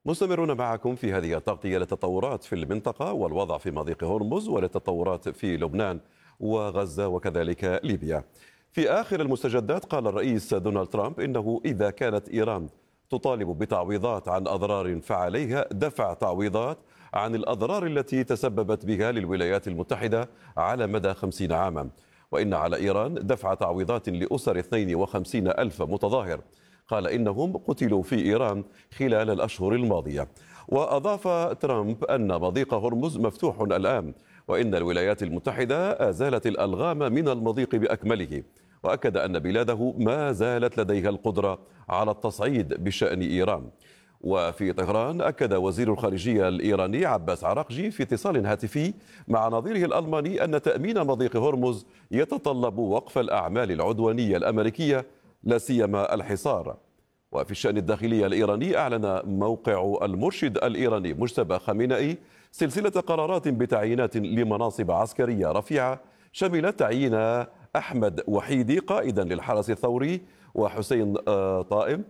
مستمرون معكم في هذه التغطية للتطورات في المنطقة والوضع في مضيق هرمز وللتطورات في لبنان وغزة وكذلك ليبيا. في آخر المستجدات قال الرئيس دونالد ترامب إنه إذا كانت إيران تطالب بتعويضات عن أضرار فعليها دفع تعويضات عن الأضرار التي تسببت بها للولايات المتحدة على مدى 50 عاما، وإن على إيران دفع تعويضات لأسر 52 ألف متظاهر قال إنهم قتلوا في إيران خلال الأشهر الماضية. وأضاف ترامب أن مضيق هرمز مفتوح الآن، وإن الولايات المتحدة أزالت الألغام من المضيق بأكمله، وأكد أن بلاده ما زالت لديها القدرة على التصعيد بشأن إيران. وفي طهران أكد وزير الخارجية الإيراني عباس عراقجي في اتصال هاتفي مع نظيره الألماني أن تأمين مضيق هرمز يتطلب وقف الأعمال العدوانية الأمريكية لا سيما الحصار. وفي الشأن الداخلي الإيراني أعلن موقع المرشد الإيراني مجتبى خامنئي سلسلة قرارات بتعيينات لمناصب عسكرية رفيعة شملت تعيين أحمد وحيدي قائدا للحرس الثوري، وحسين طائم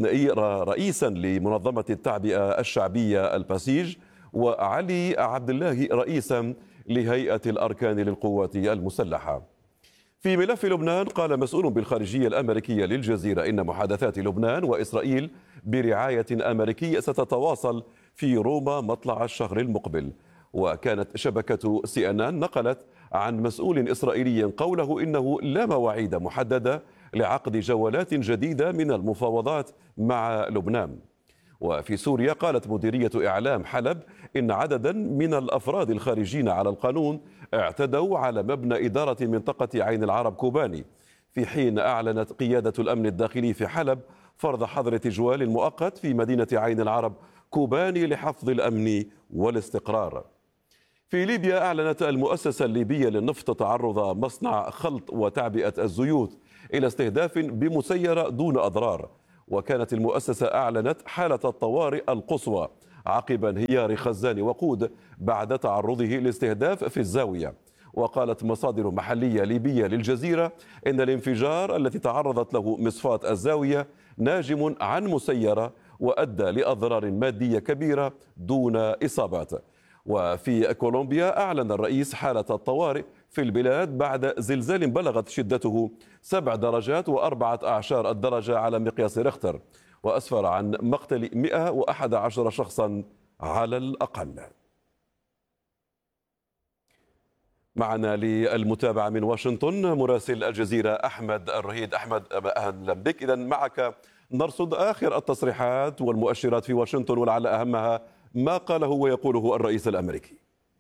رئيسا لمنظمة التعبئة الشعبية البسيج، وعلي عبد الله رئيسا لهيئة الأركان للقوات المسلحة. في ملف لبنان قال مسؤول بالخارجية الأمريكية للجزيرة إن محادثات لبنان وإسرائيل برعاية أمريكية ستتواصل في روما مطلع الشهر المقبل. وكانت شبكة CNN نقلت عن مسؤول إسرائيلي قوله إنه لا مواعيد محددة لعقد جولات جديدة من المفاوضات مع لبنان. وفي سوريا قالت مديرية إعلام حلب إن عددا من الأفراد الخارجين على القانون اعتدوا على مبنى إدارة منطقة عين العرب كوباني، في حين أعلنت قيادة الأمن الداخلي في حلب فرض حظر تجوال مؤقت في مدينة عين العرب كوباني لحفظ الأمن والاستقرار. في ليبيا أعلنت المؤسسة الليبية للنفط تعرض مصنع خلط وتعبئة الزيوت إلى استهداف بمسيرة دون أضرار، وكانت المؤسسة أعلنت حالة الطوارئ القصوى عقب انهيار خزان وقود بعد تعرضه لاستهداف في الزاوية. وقالت مصادر محلية ليبية للجزيرة إن الانفجار الذي تعرضت له مصفاة الزاوية ناجم عن مسيرة وأدى لأضرار مادية كبيرة دون إصابات. وفي كولومبيا أعلن الرئيس حالة الطوارئ في البلاد بعد زلزال بلغت شدته 7 درجات و14 الدرجة على مقياس ريختر، وأسفر عن مقتل 111 شخصا على الأقل. معنا للمتابعة من واشنطن مراسل الجزيرة أحمد الرهيد. أحمد، أهلا بك. إذن معك نرصد آخر التصريحات والمؤشرات في واشنطن، ولعل أهمها ما قاله ويقوله الرئيس الأمريكي.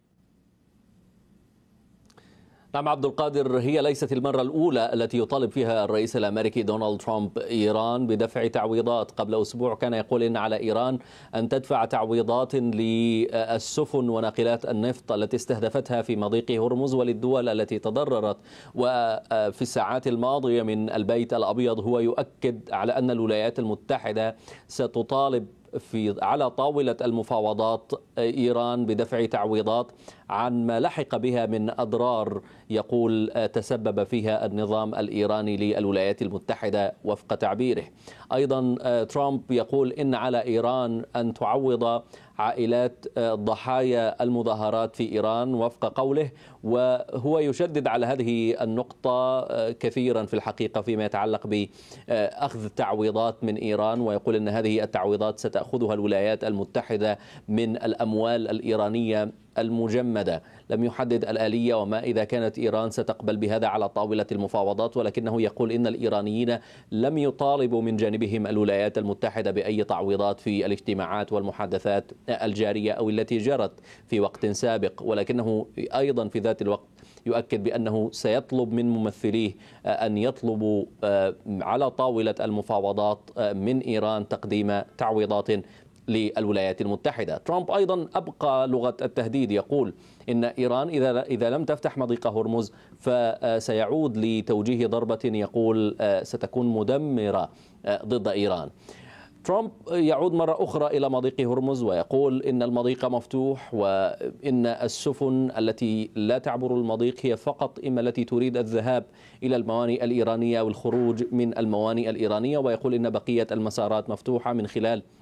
نعم عبد القادر، هي ليست المرة الأولى التي يطالب فيها الرئيس الأمريكي دونالد ترامب إيران بدفع تعويضات. قبل أسبوع كان يقول إن على إيران أن تدفع تعويضات للسفن وناقلات النفط التي استهدفتها في مضيق هرمز وللدول التي تضررت. وفي الساعات الماضية من البيت الأبيض هو يؤكد على أن الولايات المتحدة ستطالب على طاولة المفاوضات إيران بدفع تعويضات عن ما لحق بها من أضرار يقول تسبب فيها النظام الإيراني للولايات المتحدة وفق تعبيره. أيضا ترامب يقول إن على إيران أن تعوض عائلات ضحايا المظاهرات في إيران وفق قوله، وهو يشدد على هذه النقطة كثيرا في الحقيقة فيما يتعلق بأخذ تعويضات من إيران، ويقول أن هذه التعويضات ستأخذها الولايات المتحدة من الأموال الإيرانية المجمدة. لم يحدد الآلية وما إذا كانت إيران ستقبل بهذا على طاولة المفاوضات، ولكنه يقول إن الإيرانيين لم يطالبوا من جانبهم الولايات المتحدة بأي تعويضات في الاجتماعات والمحادثات الجارية أو التي جرت في وقت سابق، ولكنه أيضا في ذات الوقت يؤكد بأنه سيطلب من ممثليه أن يطلبوا على طاولة المفاوضات من إيران تقديم تعويضات للولايات المتحدة. ترامب أيضا أبقى لغة التهديد، يقول إن إيران إذا لم تفتح مضيق هرمز فسيعود لتوجيه ضربة يقول ستكون مدمرة ضد إيران. ترامب يعود مرة أخرى إلى مضيق هرمز ويقول إن المضيق مفتوح، وإن السفن التي لا تعبر المضيق هي فقط إما التي تريد الذهاب إلى الموانئ الإيرانية والخروج من الموانئ الإيرانية، ويقول إن بقية المسارات مفتوحة من خلال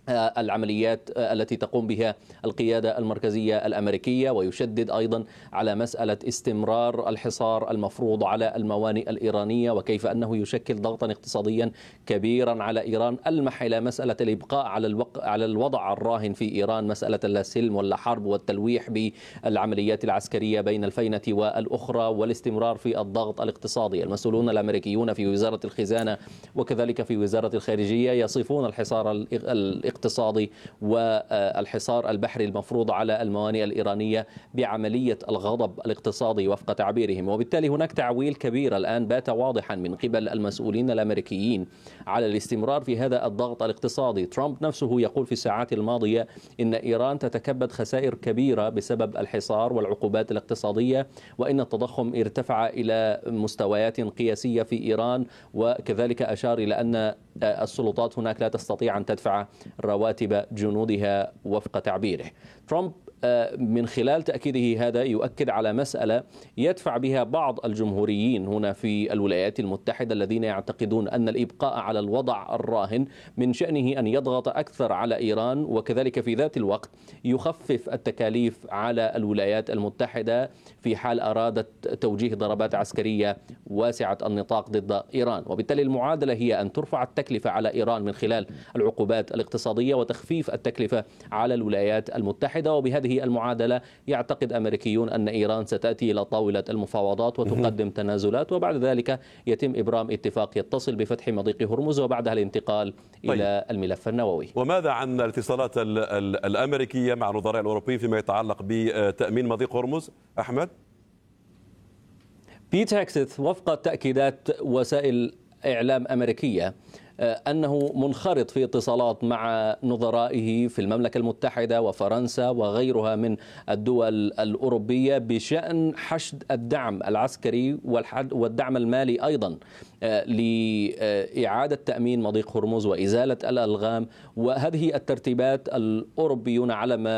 العمليات التي تقوم بها القيادة المركزية الأمريكية، ويشدد أيضا على مسألة استمرار الحصار المفروض على الموانئ الإيرانية وكيف أنه يشكل ضغطا اقتصاديا كبيرا على إيران، ألمح إلى مسألة الإبقاء على الوضع الراهن في إيران، مسألة لا سلم ولا حرب، والتلويح بالعمليات العسكرية بين الفينة والأخرى، والاستمرار في الضغط الاقتصادي. المسؤولون الأمريكيون في وزارة الخزانة وكذلك في وزارة الخارجية يصفون الحصار الاقتصادي والحصار البحري المفروض على الموانئ الإيرانية بعملية الغضب الاقتصادي وفق تعبيرهم. وبالتالي هناك تعويل كبير الآن بات واضحا من قبل المسؤولين الأمريكيين على الاستمرار في هذا الضغط الاقتصادي. ترامب نفسه يقول في الساعات الماضية إن إيران تتكبد خسائر كبيرة بسبب الحصار والعقوبات الاقتصادية، وإن التضخم ارتفع إلى مستويات قياسية في إيران، وكذلك أشار إلى أن السلطات هناك لا تستطيع أن تدفع رواتب جنودها وفق تعبيره. ترامب من خلال تأكيده هذا يؤكد على مسألة يدفع بها بعض الجمهوريين هنا في الولايات المتحدة الذين يعتقدون أن الإبقاء على الوضع الراهن من شأنه أن يضغط أكثر على إيران، وكذلك في ذات الوقت يخفف التكاليف على الولايات المتحدة في حال أرادت توجيه ضربات عسكرية واسعة النطاق ضد إيران. وبالتالي المعادلة هي أن ترفع التكلفة على إيران من خلال العقوبات الاقتصادية وتخفيف التكلفة على الولايات المتحدة. وبهذه المعادلة يعتقد أمريكيون أن إيران ستأتي إلى طاولة المفاوضات وتقدم تنازلات، وبعد ذلك يتم إبرام اتفاق يتصل بفتح مضيق هرمز وبعدها الانتقال إلى الملف النووي. وماذا عن الاتصالات الأمريكية مع الوزراء الأوروبيين فيما يتعلق بتأمين مضيق هرمز؟ أحمد؟ بيت هيكسث وفق تأكيدات وسائل إعلام أمريكية أنه منخرط في اتصالات مع نظرائه في المملكة المتحدة وفرنسا وغيرها من الدول الأوروبية بشأن حشد الدعم العسكري والدعم المالي أيضا لإعادة تأمين مضيق هرمز وإزالة الألغام. وهذه الترتيبات الأوروبيون على ما